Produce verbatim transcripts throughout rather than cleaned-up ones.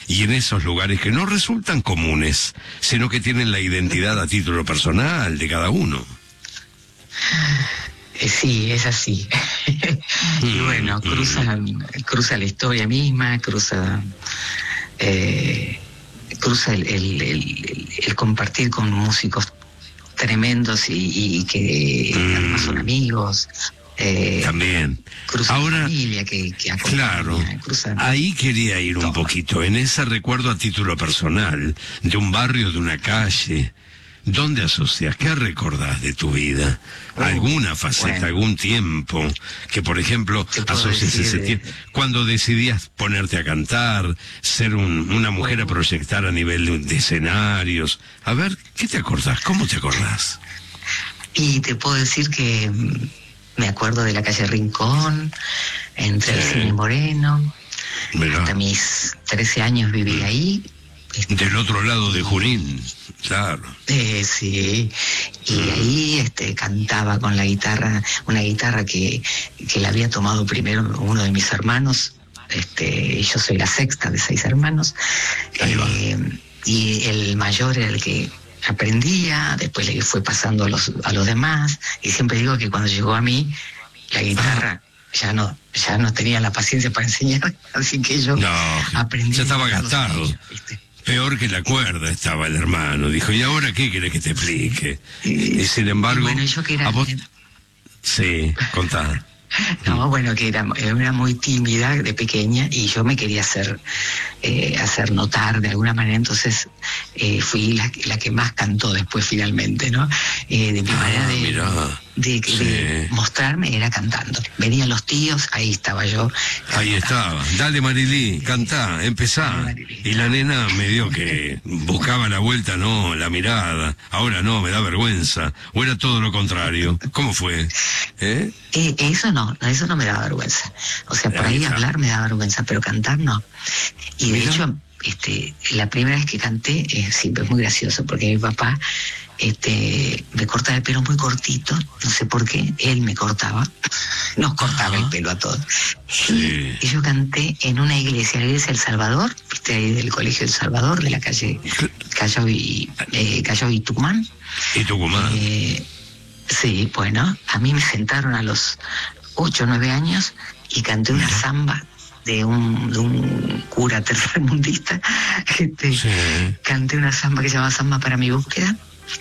y en esos lugares que no resultan comunes, sino que tienen la identidad a título personal de cada uno. Eh, sí, es así. Y bueno, cruza, cruza la historia misma, cruza... Eh, cruza el, el, el, el compartir con músicos tremendos y, y que mm. además son amigos. Eh, También. Cruza ahora, la familia que, que claro, cruza, ahí quería ir todo. un poquito, en ese recuerdo a título personal, de un barrio, de una calle. ¿Dónde asocias? ¿Qué recordás de tu vida? Oh, ¿Alguna faceta, bueno. algún tiempo que, por ejemplo, asocias ese tiempo? Cuando decidías ponerte a cantar, ser un, una mujer bueno. a proyectar a nivel de, de escenarios. A ver, ¿qué te acordás? ¿Cómo te acordás? Y te puedo decir que me acuerdo de la calle Rincón, entre sí. el Cine Moreno. Mirá. Hasta mis trece años viví ahí. Del otro lado de Junín, claro. Eh, sí, y mm. ahí este, cantaba con la guitarra, una guitarra que, que la había tomado primero uno de mis hermanos, este, yo soy la sexta de seis hermanos, eh, y el mayor era el que aprendía, después le fue pasando a los, a los demás, y siempre digo que cuando llegó a mí, la guitarra... Ah. ya no ya no tenía la paciencia para enseñar, así que yo no, aprendí. Ya estaba gastado. Ellos, peor que la cuerda estaba el hermano. Dijo, ¿y ahora qué querés que te explique? Y, y sin embargo... Y bueno, yo que era... ¿a vos? Sí, contá. No, bueno, que era, era muy tímida de pequeña y yo me quería hacer eh, hacer notar de alguna manera, entonces eh, fui la, la que más cantó después finalmente, ¿no? Eh, de mi ah, manera de, mirá. de, sí. de mostrarme era cantando. Venían los tíos, ahí estaba yo. Cantando. Ahí estaba. Dale, Marilí, cantá, empezá. Dale, Marilí. Y la nena me dio que buscaba la vuelta, no, la mirada. Ahora no, me da vergüenza. O era todo lo contrario. ¿Cómo fue? ¿Eh? Eh, eso no, eso no me da vergüenza. O sea, por ahí, ahí hablar me da vergüenza, pero cantar no. Y de Mira. hecho, este, la primera vez que canté, eh, siempre es muy gracioso, porque mi papá este, me cortaba el pelo muy cortito, no sé por qué, él me cortaba, nos cortaba Ajá. el pelo a todos. Sí. Y, y yo canté en una iglesia, la iglesia del Salvador, viste, ahí del Colegio del Salvador, de la calle Callao y, eh, Callao y Tucumán. Y Tucumán. Eh, sí, bueno, a mí me sentaron a los ocho o nueve años y canté una Mira. samba de un, de un cura tercermundista. Este, sí. Canté una samba que se llama Samba para mi búsqueda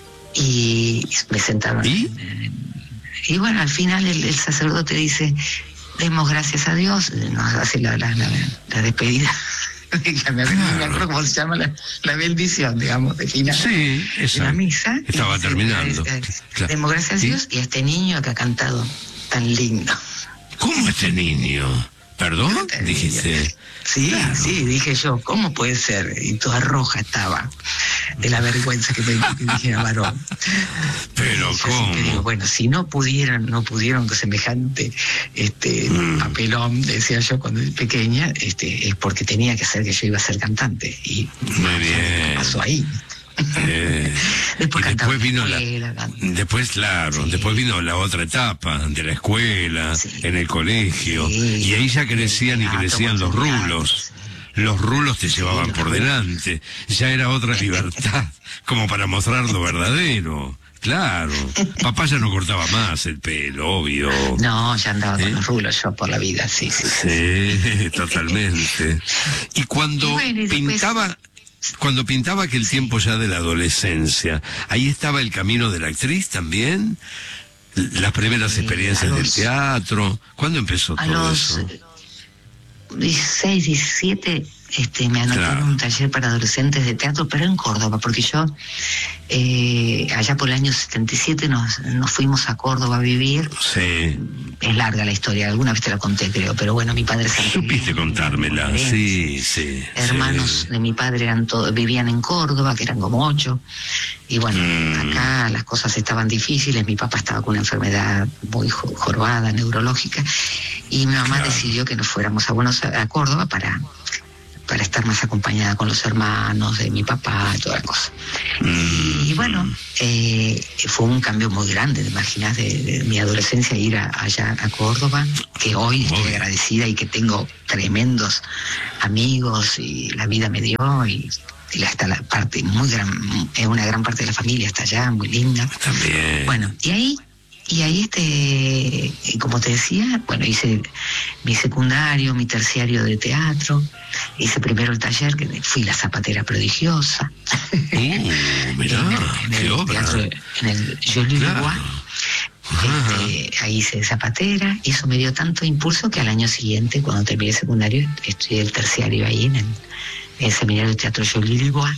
y me sentaron. ¿Y? En, y bueno, al final el, el sacerdote dice, demos gracias a Dios, nos hace la, la, la, la despedida. me, claro. me acuerdo cómo se llama la, la bendición, digamos, de final sí, de la misa. Estaba terminando. Claro. Demos gracias a Dios y a este niño que ha cantado tan lindo. ¿Cómo este niño? ¿Perdón? Dijiste. Sí, claro. sí, dije yo, ¿cómo puede ser? Y toda roja estaba de la vergüenza que me que dijera varón. Pero y ¿cómo? Que digo, bueno, si no pudieron, no pudieron con semejante este mm. papelón, decía yo cuando era pequeña, este, es porque tenía que ser que yo iba a ser cantante. Y muy bien. Pasó ahí. Eh, después y después vino la, la después claro sí. después vino la otra etapa de la escuela, sí. en el colegio, sí. y ahí ya crecían y crecían los rulos. Los rulos te llevaban por delante, ya era otra libertad, como para mostrar lo verdadero. Claro, papá ya no cortaba más el pelo, obvio. No, ya andaba ¿Eh? con los rulos yo por la vida, sí, sí. Sí, sí totalmente. Y cuando y bueno, y después... pintaba... Cuando pintaba aquel sí. tiempo ya de la adolescencia, ¿ahí estaba el camino de la actriz también? Las primeras sí, experiencias los, del teatro. ¿Cuándo empezó a todo los, eso? dieciséis, diecisiete, este, me anoté claro. en un taller para adolescentes de teatro, pero en Córdoba, porque yo, eh, allá por el año setenta y siete, nos, nos fuimos a Córdoba a vivir. Sí. Es larga la historia, alguna vez te la conté, creo, pero bueno, mi padre... Supiste contármela, sí, sí. Hermanos sí. de mi padre eran todo, vivían en Córdoba, que eran como ocho, y bueno, mm. acá las cosas estaban difíciles, mi papá estaba con una enfermedad muy jorobada, neurológica, y mi mamá claro. decidió que nos fuéramos a Buenos a Córdoba para... para estar más acompañada con los hermanos de mi papá, toda la cosa. Y, y bueno, eh, fue un cambio muy grande, ¿te imaginas? De, de mi adolescencia ir a, allá a Córdoba, que hoy estoy agradecida y que tengo tremendos amigos y la vida me dio y... y hasta la parte muy gran, una gran parte de la familia está allá, muy linda. También. Bueno, y ahí, y ahí este, como te decía, bueno, hice mi secundario, mi terciario de teatro, hice primero el taller, que fui la zapatera prodigiosa. Uh, mirá, en el, qué en el obra. teatro, en el Jolie Claro. Leroy. Este, ahí hice zapatera, y eso me dio tanto impulso que al año siguiente, cuando terminé el secundario, estudié el terciario ahí en el, en el seminario de teatro Jolie Leroy.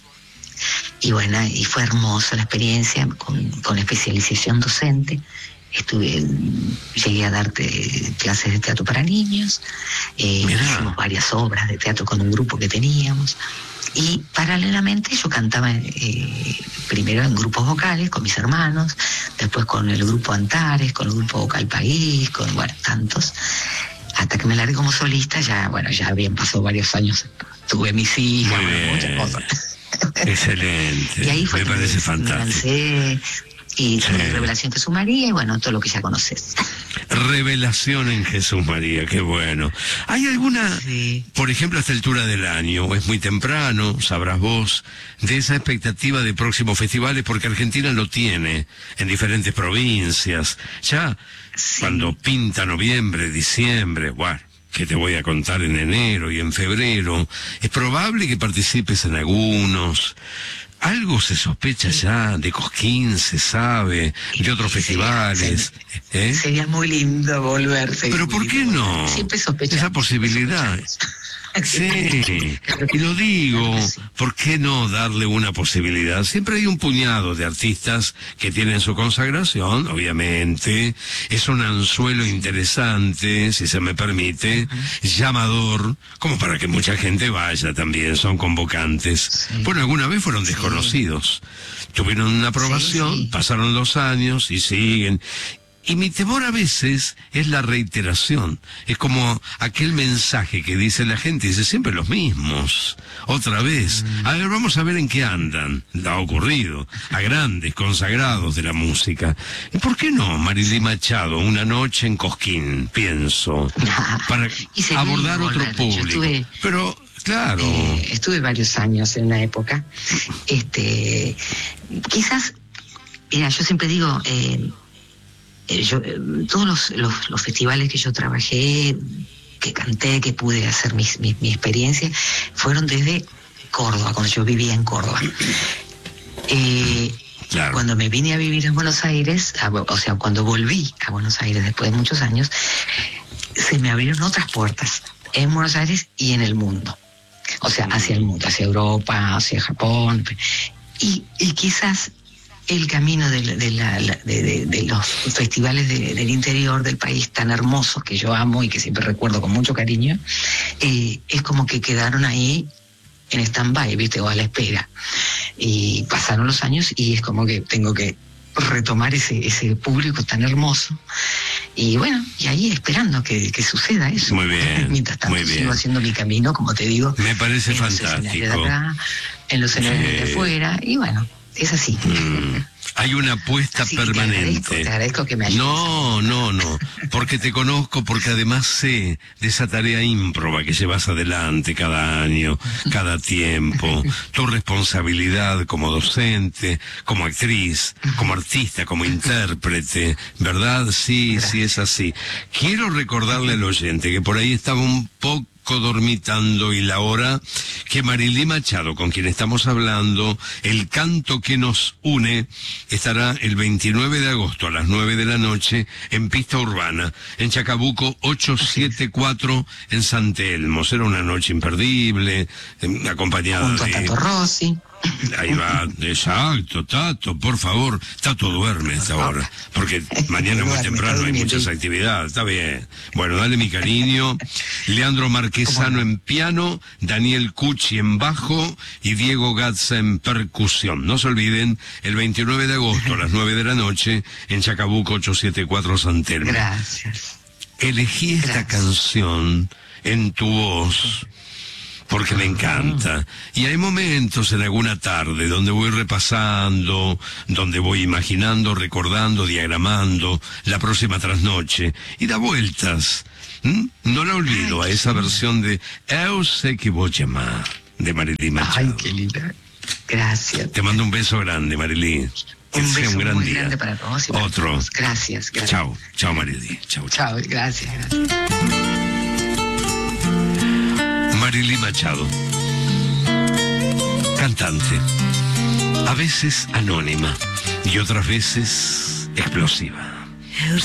Y bueno, y fue hermosa la experiencia con, con especialización docente. Estuve, llegué a dar te, clases de teatro para niños, eh, hicimos varias obras de teatro con un grupo que teníamos. Y paralelamente yo cantaba eh, primero en grupos vocales con mis hermanos, después con el grupo Antares, con el grupo Vocal País, con bueno, tantos, hasta que me largué como solista. Ya, bueno, ya habían pasado varios años, tuve mis hijas, bueno, muchas cosas. Excelente. Y ahí fue me que parece me, fantástico. me lancé, y Sí. Revelación Jesús María, y bueno, todo lo que ya conoces. Revelación en Jesús María, qué bueno. ¿Hay alguna, Sí. por ejemplo, a esta altura del año, es muy temprano, sabrás vos, de esa expectativa de próximos festivales, porque Argentina lo tiene en diferentes provincias? Ya, Sí. cuando pinta noviembre, diciembre, bueno, que te voy a contar en enero y en febrero, es probable que participes en algunos. Algo se sospecha ya de Cosquín, se sabe, de otros festivales. Sería, ¿eh? sería muy lindo volver. sería Pero muy ¿por qué lindo no? volver. Siempre sospechamos. Esa posibilidad. Sí, y lo digo, ¿por qué no darle una posibilidad? Siempre hay un puñado de artistas que tienen su consagración, obviamente, es un anzuelo interesante, si se me permite, llamador, como para que mucha gente vaya también, son convocantes. Sí. Bueno, alguna vez fueron desconocidos, tuvieron una aprobación, Sí, sí. pasaron los años y siguen. Y mi temor a veces es la reiteración. Es como aquel mensaje que dice la gente, dice siempre los mismos. Otra vez. A ver, vamos a ver en qué andan. Ha ocurrido a grandes consagrados de la música. ¿Y por qué no, Marilí Machado, una noche en Cosquín, pienso, para Y sería abordar lindo otro volver. Yo público? estuve- Pero, claro. Eh, estuve varios años en una época. Este, quizás, mira, yo siempre digo, eh, eh, yo, eh, todos los, los, los festivales que yo trabajé, que canté, que pude hacer mis, mis, mi experiencia, fueron desde Córdoba, cuando yo vivía en Córdoba. Eh, Claro. Cuando me vine a vivir en Buenos Aires, a, o sea, cuando volví a Buenos Aires después de muchos años, se me abrieron otras puertas en Buenos Aires y en el mundo. O sea, hacia el mundo, hacia Europa, hacia Japón. Y, y quizás el camino de, de, la, de, de, de los festivales de, del interior del país tan hermosos que yo amo y que siempre recuerdo con mucho cariño, eh, es como que quedaron ahí en stand-by, ¿viste? O a la espera. Y pasaron los años y es como que tengo que retomar ese, ese público tan hermoso. Y bueno, y ahí esperando que, que suceda eso. Muy bien, Mientras tanto muy bien. sigo haciendo mi camino, como te digo. Me parece en los fantástico. escenarios de acá, en los escenarios Sí. de afuera, y bueno, es así. Mm. Hay una apuesta Así que te permanente. agradezco, te agradezco que me ayudes. No, no, no, porque te conozco, porque además sé de esa tarea ímproba que llevas adelante cada año, cada tiempo, tu responsabilidad como docente, como actriz, como artista, como intérprete, ¿verdad? Sí, Gracias. sí es así. Quiero recordarle al oyente que por ahí estaba un poco dormitando y la hora que Marilí Machado, con quien estamos hablando, el canto que nos une, estará el veintinueve de agosto a las nueve de la noche en Pista Urbana, en Chacabuco ochocientos setenta y cuatro en San Telmo. Será una noche imperdible, eh, acompañada Junto a de... Tato Rossi. Ahí va, exacto, Tato, por favor. Tato duerme a esta hora, porque mañana muy Duerme, temprano está hay durmiendo. muchas actividades, está bien. Bueno, dale mi cariño. Leandro Marquesano en piano, Daniel Cucci en bajo y Diego Gatza en percusión. No se olviden, el veintinueve de agosto a las nueve de la noche en Chacabuco ochocientos setenta y cuatro San Telmo. Gracias. Elegí esta Gracias. canción en tu voz porque me encanta. Y hay momentos en alguna tarde donde voy repasando, donde voy imaginando, recordando, diagramando la próxima trasnoche, y da vueltas. ¿Mm? No la olvido a esa versión de Eu sé que voy a llamar, de Marily Machado. Ay, qué linda. Gracias. Te mando un beso grande, Marily. Que Un sea beso un gran muy día. grande para todos y para Otro. todos. Gracias, gracias. Chao, chao, Marily. Chao, chao. Chao, gracias, gracias. Marily Machado, cantante, a veces anónima y otras veces explosiva.